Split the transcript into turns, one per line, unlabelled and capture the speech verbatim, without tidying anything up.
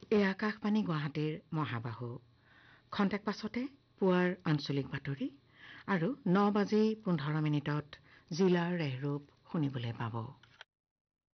এই আকাশবাণী গুৱাহাটীৰ মহাবাহু খন্তেক পাছতে পুৱাৰ আঞ্চলিক বাতৰি আৰু ন বাজি পোন্ধৰ মিনিটত জিলাৰ ৰেহৰূপ শুনিবলৈ পাব।